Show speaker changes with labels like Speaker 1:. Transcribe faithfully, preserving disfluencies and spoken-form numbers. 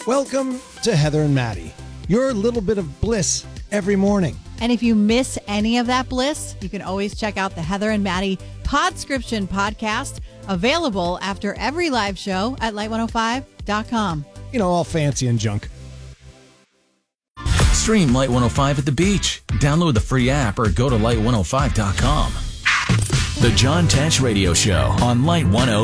Speaker 1: Welcome to Heather and Maddie, your little bit of bliss every morning.
Speaker 2: And if you miss any of that bliss, you can always check out the Heather and Maddie Podscription podcast, available after every live show at light one oh five dot com.
Speaker 1: You know, all fancy and junk.
Speaker 3: Stream Light one oh five at the beach. Download the free app or go to light one oh five dot com. The John Tesh Radio Show on Light ten.